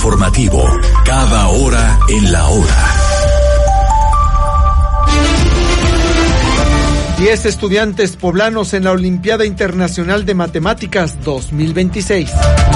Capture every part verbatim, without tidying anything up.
informativo, cada hora en la hora. Diez estudiantes poblanos en la Olimpiada Internacional de Matemáticas dos mil veintiséis.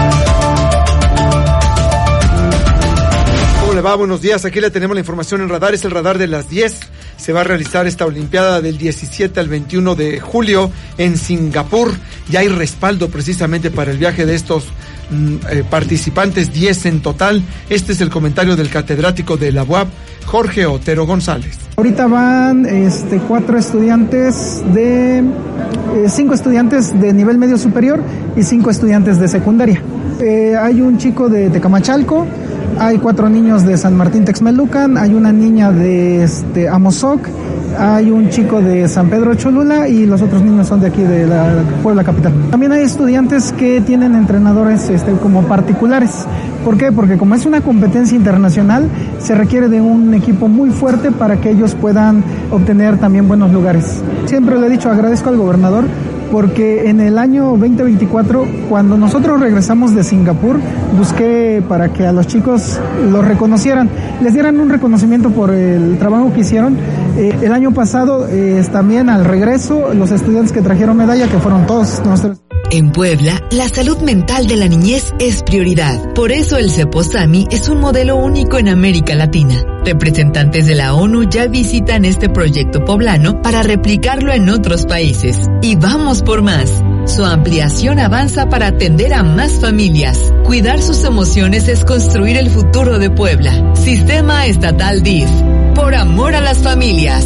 ¿Cómo le va? Buenos días. Aquí le tenemos la información en radar. Es el radar de las diez. Se va a realizar esta Olimpiada del diecisiete al veintiuno de julio en Singapur. Ya hay respaldo precisamente para el viaje de estos mm, eh, participantes, diez en total. Este es el comentario del catedrático de la U A P, Jorge Otero González. Ahorita van este, cuatro estudiantes de, eh, cinco estudiantes de nivel medio superior y cinco estudiantes de secundaria. Eh, hay un chico de Tecamachalco, hay cuatro niños de San Martín Texmelucan, hay una niña de este, Amozoc, hay un chico de San Pedro Cholula y los otros niños son de aquí de la Puebla capital. También hay estudiantes que tienen entrenadores este, como particulares. ¿Por qué? Porque como es una competencia internacional, se requiere de un equipo muy fuerte para que ellos puedan obtener también buenos lugares. Siempre le he dicho, agradezco al gobernador, porque en el año veinte veinticuatro, cuando nosotros regresamos de Singapur, busqué para que a los chicos los reconocieran, les dieran un reconocimiento por el trabajo que hicieron. Eh, el año pasado, eh, también al regreso, los estudiantes que trajeron medalla, que fueron todos nuestros. En Puebla, la salud mental de la niñez es prioridad. Por eso el Ceposami es un modelo único en América Latina. Representantes de la ONU ya visitan este proyecto poblano para replicarlo en otros países. Y vamos por más. Su ampliación avanza para atender a más familias. Cuidar sus emociones es construir el futuro de Puebla. Sistema Estatal D I F. Por amor a las familias.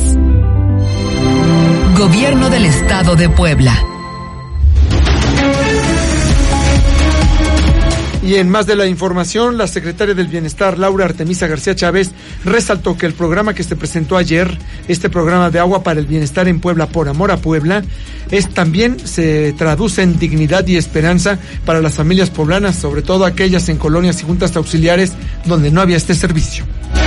Gobierno del Estado de Puebla. Y en más de la información, la secretaria del Bienestar, Laura Artemisa García Chávez, resaltó que el programa que se presentó ayer, este programa de Agua para el Bienestar en Puebla, por amor a Puebla, es también se traduce en dignidad y esperanza para las familias poblanas, sobre todo aquellas en colonias y juntas auxiliares donde no había este servicio.